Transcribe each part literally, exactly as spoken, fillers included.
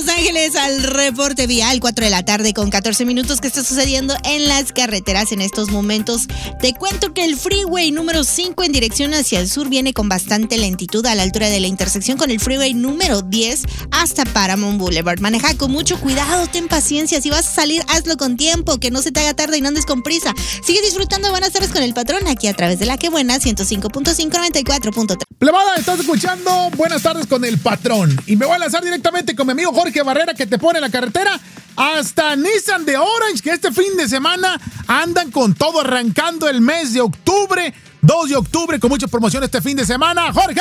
Los Ángeles al reporte vial, cuatro de la tarde con catorce minutos. ¿Qué está sucediendo en las carreteras en estos momentos? Te cuento que el freeway número cinco en dirección hacia el sur viene con bastante lentitud a la altura de la intersección con el freeway número diez hasta Paramount Boulevard. Maneja con mucho cuidado, ten paciencia. Si vas a salir, hazlo con tiempo, que no se te haga tarde y no andes con prisa. Sigue disfrutando de Buenas Tardes con el Patrón aquí a través de La Que Buena, ciento cinco punto cinco, noventa y cuatro punto tres. Plebada, estás escuchando Buenas Tardes con el Patrón. Y me voy a lanzar directamente con mi amigo Jorge Barrera, que te pone la carretera hasta Nissan de Orange, que este fin de semana andan con todo, arrancando el mes de octubre, dos de octubre, con muchas promociones este fin de semana. ¡Jorge!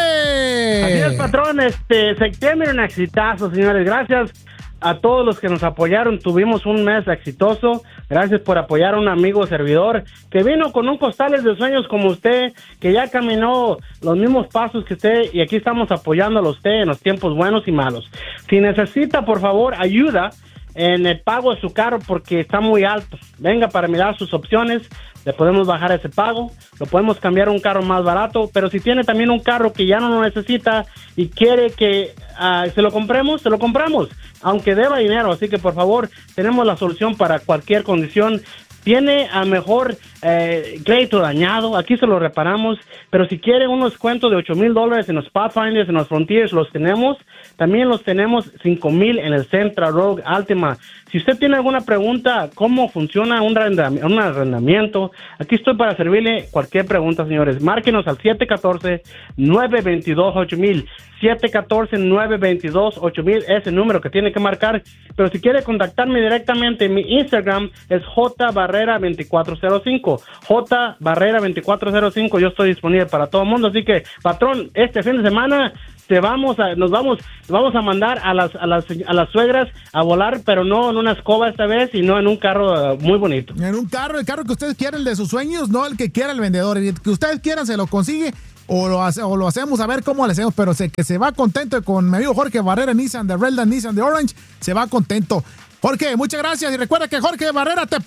Así es, Patrón. Este, septiembre un exitazo, señores. Gracias a todos los que nos apoyaron. Tuvimos un mes exitoso. Gracias por apoyar a un amigo servidor que vino con un costales de sueños como usted, que ya caminó los mismos pasos que usted, y aquí estamos apoyándolo a usted en los tiempos buenos y malos. Si necesita, por favor, ayuda en el pago de su carro porque está muy alto, venga para mirar sus opciones. Le podemos bajar ese pago, lo podemos cambiar a un carro más barato, pero si tiene también un carro que ya no lo necesita y quiere que uh, se lo compremos, se lo compramos, aunque deba dinero. Así que por favor, tenemos la solución para cualquier condición. Tiene a mejor eh, crédito dañado, aquí se lo reparamos, pero si quiere unos cuentos de ocho mil dólares en los Pathfinders, en los Frontiers, los tenemos. También los tenemos cinco mil en el Central Rogue Altima. Si usted tiene alguna pregunta, cómo funciona un, arrendam- un arrendamiento, aquí estoy para servirle cualquier pregunta, señores. Márquenos al siete uno cuatro, nueve dos dos, ocho mil. siete uno cuatro, nueve dos dos, ocho mil es el número que tiene que marcar. Pero si quiere contactarme directamente, mi Instagram es J Barrera veinticuatro cero cinco. J Barrera veinticuatro cero cinco. Yo estoy disponible para todo el mundo. Así que, patrón, este fin de semana te vamos a, nos vamos, vamos a mandar a las, a las, a las suegras a volar, pero no en una escoba esta vez, sino en un carro uh, muy bonito. En un carro, el carro que ustedes quieran, el de sus sueños, no el que quiera el vendedor. El que ustedes quieran se lo consigue. O lo, hace, o lo hacemos a ver cómo le hacemos, pero sé que se va contento con mi amigo Jorge Barrera, Nissan de Redland, Nissan de Orange, se va contento. Jorge, muchas gracias, y recuerda que Jorge Barrera te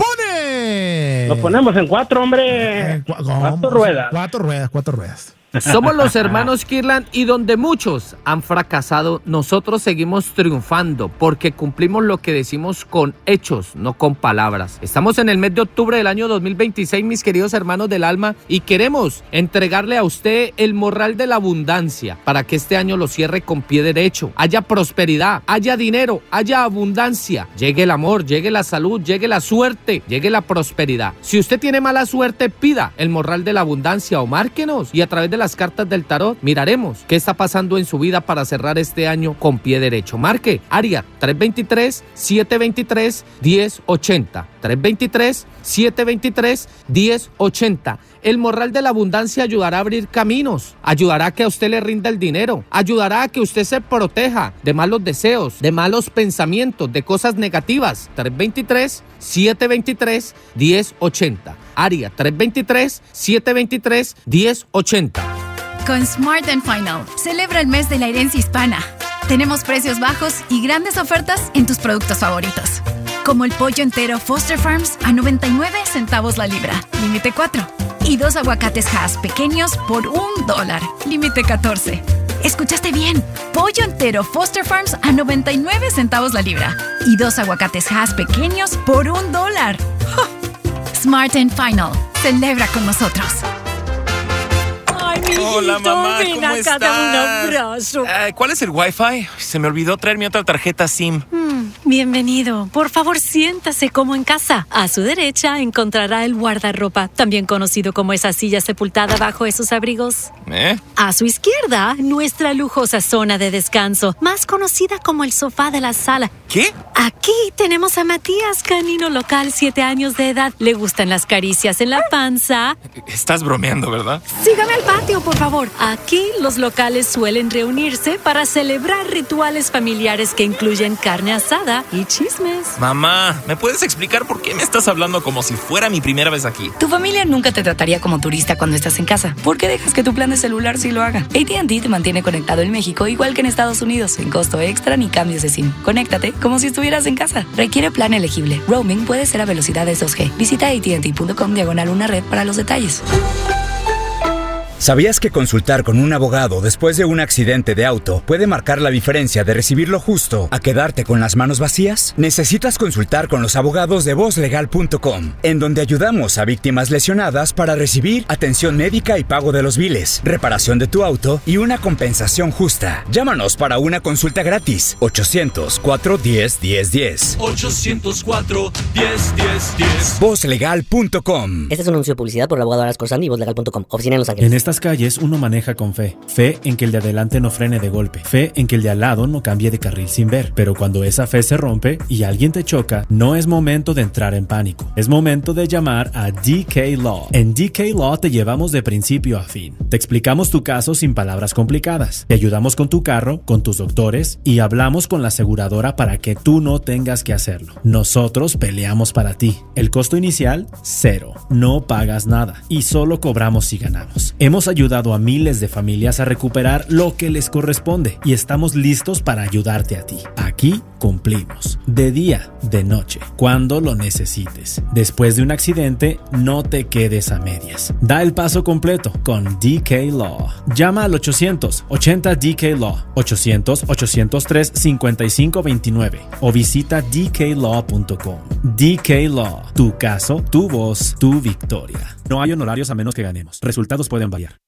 pone. Lo ponemos en cuatro, hombre. Eh, cu- cuatro ruedas. Cuatro ruedas, cuatro ruedas. Somos los hermanos Kirlan, y donde muchos han fracasado, nosotros seguimos triunfando porque cumplimos lo que decimos con hechos, no con palabras. Estamos en el mes de octubre del año dos mil veintiséis, mis queridos hermanos del alma, y queremos entregarle a usted el morral de la abundancia para que este año lo cierre con pie derecho. Haya prosperidad, haya dinero, haya abundancia, llegue el amor, llegue la salud, llegue la suerte, llegue la prosperidad. Si usted tiene mala suerte, pida el morral de la abundancia o márquenos, y a través de la las cartas del tarot miraremos qué está pasando en su vida para cerrar este año con pie derecho. Marque área tres dos tres, siete dos tres, uno cero ocho cero. tres dos tres, siete dos tres, uno cero ocho cero. El morral de la abundancia ayudará a abrir caminos, ayudará a que a usted le rinda el dinero, ayudará a que usted se proteja de malos deseos, de malos pensamientos, de cosas negativas. tres dos tres, siete dos tres, uno cero ocho cero. Área tres dos tres, siete dos tres, uno cero ocho cero. Con Smart and Final, celebra el mes de la herencia hispana. Tenemos precios bajos y grandes ofertas en tus productos favoritos. Como el pollo entero Foster Farms a noventa y nueve centavos la libra, límite cuatro. Y dos aguacates Hass pequeños por un dólar, límite catorce. ¿Escuchaste bien? Pollo entero Foster Farms a noventa y nueve centavos la libra. Y dos aguacates Hass pequeños por un dólar. ¡Oh! Smart and Final, celebra con nosotros. Ay, mi hijito, hola, mamá, ven ¿cómo acá, estás? dame un abrazo. Eh, ¿Cuál es el Wi-Fi? Se me olvidó traer mi otra tarjeta SIM. Mm, bienvenido. Por favor, siéntase como en casa. A su derecha encontrará el guardarropa, también conocido como esa silla sepultada bajo esos abrigos. ¿Eh? A su izquierda, nuestra lujosa zona de descanso, más conocida como el sofá de la sala. ¿Qué? Aquí tenemos a Matías, canino local, siete años de edad. Le gustan las caricias en la panza. Estás bromeando, ¿verdad? Sígame al patio, por favor. Aquí los locales suelen reunirse para celebrar rituales familiares que incluyen carne asada y chismes. Mamá, ¿me puedes explicar por qué me estás hablando como si fuera mi primera vez aquí? Tu familia nunca te trataría como turista cuando estás en casa. ¿Por qué dejas que tu plan de celular sí lo haga? A T and T te mantiene conectado en México igual que en Estados Unidos, sin costo extra ni cambios de SIM. Conéctate como si estuvieras en casa. Requiere plan elegible. Roaming puede ser a velocidades dos G. Visita A T and T punto com diagonal una red para los detalles. ¿Sabías que consultar con un abogado después de un accidente de auto puede marcar la diferencia de recibir lo justo a quedarte con las manos vacías? Necesitas consultar con los abogados de voz legal punto com, en donde ayudamos a víctimas lesionadas para recibir atención médica y pago de los biles, reparación de tu auto y una compensación justa. Llámanos para una consulta gratis. ochocientos, cuatro uno cero, uno cero uno cero. ochocientos cuatro, diez, diez, diez. voz legal punto com. Este es un anuncio de publicidad por el abogado Aras Corsani y voz legal punto com. Oficina en Los Ángeles. En estas calles uno maneja con fe. Fe en que el de adelante no frene de golpe. Fe en que el de al lado no cambie de carril sin ver. Pero cuando esa fe se rompe y alguien te choca, no es momento de entrar en pánico. Es momento de llamar a D K Law. En D K Law te llevamos de principio a fin. Te explicamos tu caso sin palabras complicadas. Te ayudamos con tu carro, con tus doctores y hablamos con la aseguradora para que tú no tengas que hacerlo. Nosotros peleamos para ti. El costo inicial, cero. No pagas nada y solo cobramos si ganamos. Hemos ayudado a miles de familias a recuperar lo que les corresponde y estamos listos para ayudarte a ti. Aquí cumplimos. De día, de noche, cuando lo necesites. Después de un accidente, no te quedes a medias. Da el paso completo con D K Law. Llama al ochocientos, ochenta D K Law, ochocientos, ochocientos tres, cincuenta y cinco veintinueve o visita D K law punto com. D K Law. Tu caso, tu voz, tu victoria. No hay honorarios a menos que ganemos. Resultados pueden variar.